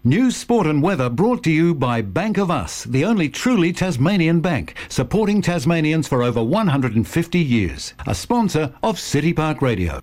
News, sport and weather brought to you by Bank of Us, the only truly Tasmanian bank, supporting Tasmanians for over 150 years. A sponsor of City Park Radio.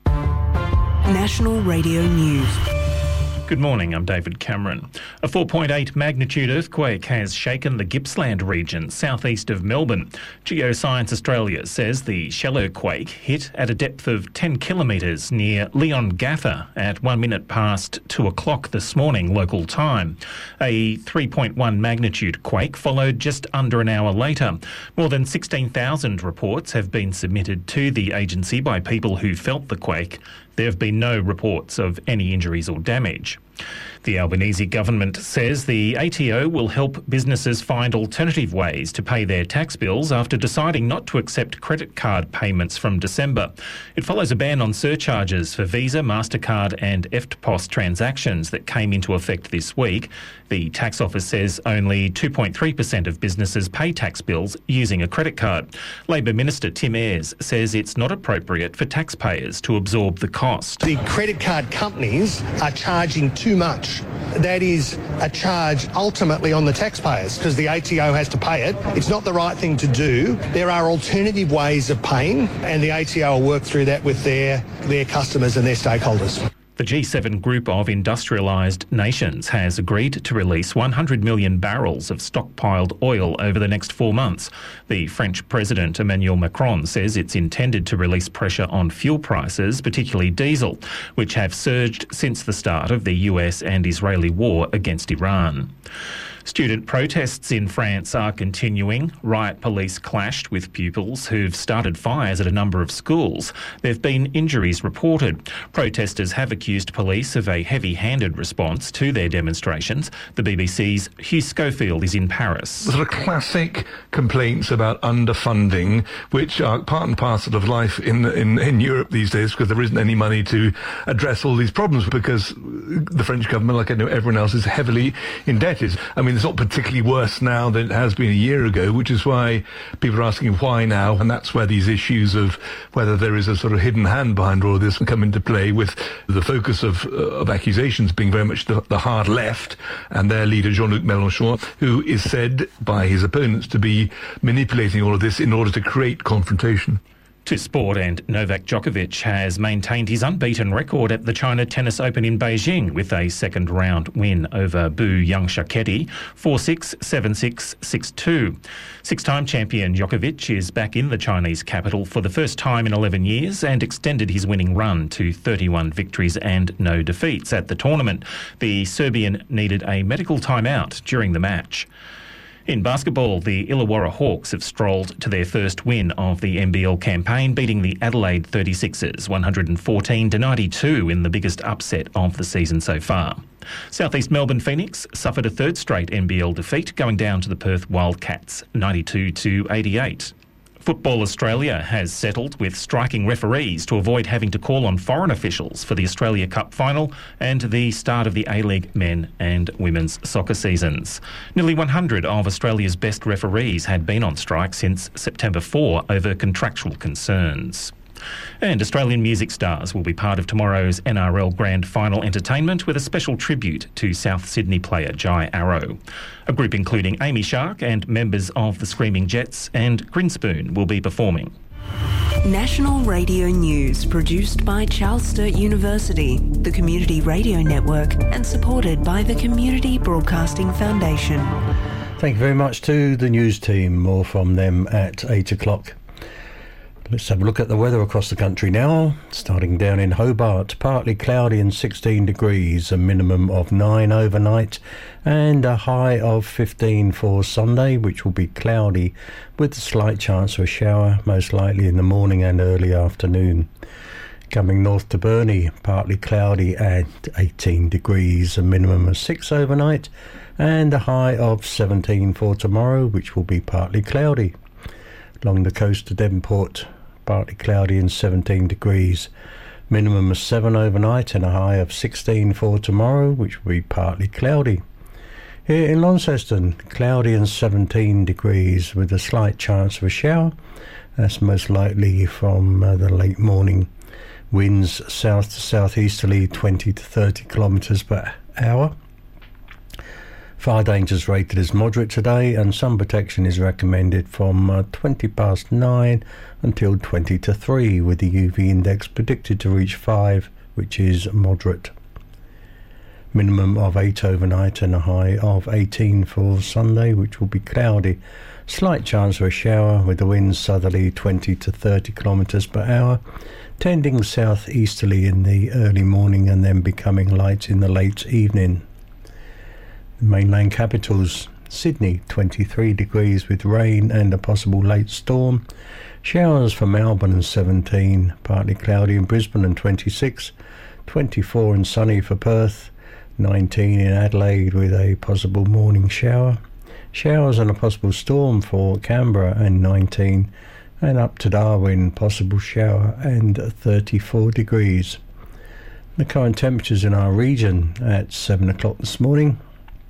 National Radio News. Good morning, I'm David Cameron. A 4.8 magnitude earthquake has shaken the Gippsland region southeast of Melbourne. Geoscience Australia says the shell earthquake hit at a depth of 10 kilometres near Leongatha at 1 minute past 2 o'clock this morning local time. A 3.1 magnitude quake followed just under an hour later. More than 16,000 reports have been submitted to the agency by people who felt the quake. There have been no reports of any injuries or damage. The Albanese government says the ATO will help businesses find alternative ways to pay their tax bills after deciding not to accept credit card payments from December. It follows a ban on surcharges for Visa, MasterCard and EFTPOS transactions that came into effect this week. The tax office says only 2.3% of businesses pay tax bills using a credit card. Labor Minister Tim Ayres says it's not appropriate for taxpayers to absorb the cost. The credit card companies are charging too much. That is a charge ultimately on the taxpayers because the ATO has to pay it. It's not the right thing to do. There are alternative ways of paying and the ATO will work through that with their customers and their stakeholders. The G7 group of industrialised nations has agreed to release 100 million barrels of stockpiled oil over the next 4 months. The French President Emmanuel Macron says it's intended to release pressure on fuel prices, particularly diesel, which have surged since the start of the US and Israeli war against Iran. Student protests in France are continuing. Riot police clashed with pupils who've started fires at a number of schools. There have been injuries reported. Protesters have accused police of a heavy-handed response to their demonstrations. The BBC's Hugh Schofield is in Paris. Sort of classic complaints about underfunding, which are part and parcel of life in Europe these days because there isn't any money to address all these problems because the French government, like I know everyone else, is heavily indebted. I mean, it's not particularly worse now than it has been a year ago, which is why people are asking why now, and that's where these issues of whether there is a sort of hidden hand behind all of this come into play, with the focus of accusations being very much the hard left and their leader Jean-Luc Mélenchon, who is said by his opponents to be manipulating all of this in order to create confrontation. To sport, and Novak Djokovic has maintained his unbeaten record at the China Tennis Open in Beijing with a second-round win over Bu Young-Shaketi, 4-6, 7-6, 6-2. Six-time champion Djokovic is back in the Chinese capital for the first time in 11 years and extended his winning run to 31 victories and no defeats at the tournament. The Serbian needed a medical timeout during the match. In basketball, the Illawarra Hawks have strolled to their first win of the NBL campaign, beating the Adelaide 36ers 114-92 in the biggest upset of the season so far. Southeast Melbourne Phoenix suffered a third straight NBL defeat, going down to the Perth Wildcats 92-88. Football Australia has settled with striking referees to avoid having to call on foreign officials for the Australia Cup final and the start of the A-League men and women's soccer seasons. Nearly 100 of Australia's best referees had been on strike since September 4 over contractual concerns. And Australian music stars will be part of tomorrow's NRL Grand Final entertainment with a special tribute to South Sydney player Jai Arrow. A group including Amy Shark and members of the Screaming Jets and Grinspoon will be performing. National Radio News, produced by Charles Sturt University, the Community Radio Network, and supported by the Community Broadcasting Foundation. Thank you very much to the news team. More from them at 8 o'clock. Let's have a look at the weather across the country now. Starting down in Hobart, partly cloudy and 16 degrees, a minimum of 9 overnight and a high of 15 for Sunday, which will be cloudy with a slight chance of a shower, most likely in the morning and early afternoon. Coming north to Burnie, partly cloudy and 18 degrees, a minimum of 6 overnight and a high of 17 for tomorrow, which will be partly cloudy. Along the coast to Devonport, partly cloudy and 17 degrees, minimum of 7 overnight and a high of 16 for tomorrow, which will be partly cloudy. Here in Launceston, cloudy and 17 degrees with a slight chance of a shower. That's most likely from the late morning. Winds south to southeasterly 20 to 30 kilometres per hour. Fire danger is rated as moderate today, and sun protection is recommended from 20 past 9 until 20 to 3, with the UV index predicted to reach 5, which is moderate. Minimum of 8 overnight and a high of 18 for Sunday, which will be cloudy. Slight chance of a shower, with the winds southerly 20 to 30 kilometres per hour, tending southeasterly in the early morning and then becoming light in the late evening. The mainland capitals: Sydney 23 degrees with rain and a possible late storm. Showers for Melbourne and 17, partly cloudy in Brisbane and 26, 24 and sunny for Perth, 19 in Adelaide with a possible morning shower. Showers and a possible storm for Canberra and 19, and up to Darwin, possible shower and 34 degrees. The current temperatures in our region at 7 o'clock this morning: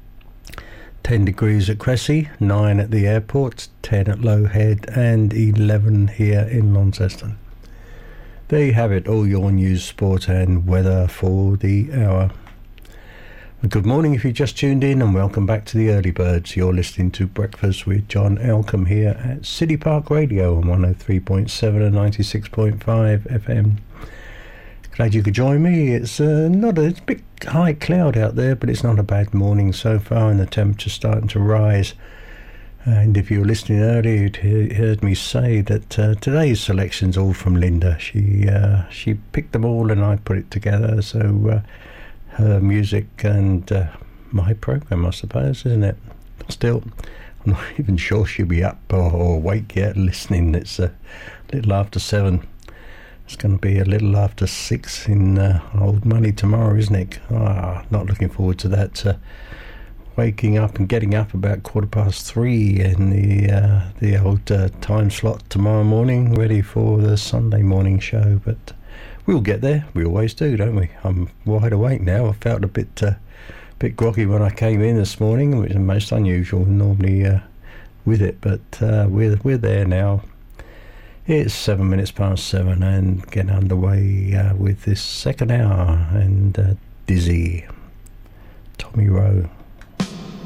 10 degrees at Cressy, 9 at the airport, 10 at Low Head and 11 here in Launceston. There you have it, all your news, sport and weather for the hour. Good morning if you just tuned in, and welcome back to the Early Birds. You're listening to Breakfast with John Elcombe here at City Park Radio on 103.7 and 96.5 FM. Glad you could join me. It's a bit high cloud out there, but it's not a bad morning so far, and the temperature's starting to rise. And if you were listening earlier, you'd heard me say that today's selection's all from Linda. She picked them all and I put it together, so her music and my programme, I suppose, isn't it? Still, I'm not even sure she'll be up or awake yet listening. It's a little after 7. It's going to be a little after 6 in old money tomorrow, isn't it? Not looking forward to that. Waking up and getting up about 3:15 in the old time slot tomorrow morning, ready for the Sunday morning show. But we'll get there. We always do, don't we? I'm wide awake now. I felt a bit groggy when I came in this morning, which is most unusual. Normally with it, but we're there now. It's 7 minutes past 7 and getting underway with this second hour, and Dizzy, Tommy Rowe.